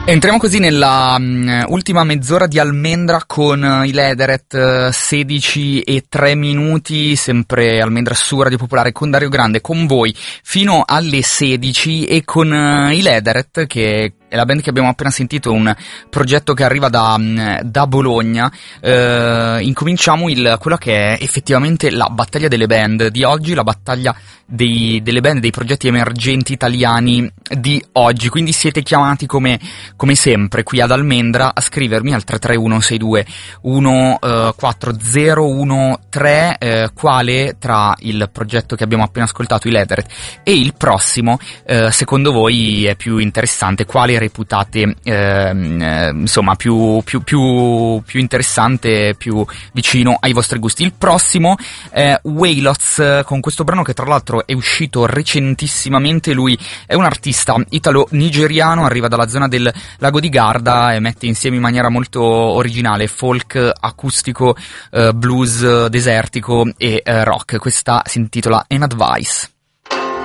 Entriamo così nella ultima mezz'ora di Almendra con i Lederet, 16 e 3 minuti, sempre Almendra su Radio Popolare con Dario Grande, con voi fino alle 16 e con i Lederet, che è la band che abbiamo appena sentito, un progetto che arriva da Bologna. Incominciamo quella che è effettivamente la battaglia delle band di oggi, la battaglia delle band, dei progetti emergenti italiani di oggi. Quindi siete chiamati come sempre qui ad Almendra a scrivermi al 33162 14013 quale tra il progetto che abbiamo appena ascoltato, i Lederet, e il prossimo secondo voi è più interessante, quale reputate insomma più interessante, più vicino ai vostri gusti. Il prossimo è Wailots, con questo brano che tra l'altro è uscito recentissimamente. Lui è un artista italo-nigeriano, arriva dalla zona del Lago di Garda e mette insieme in maniera molto originale folk, acustico, blues desertico e rock. Questa si intitola An Advice.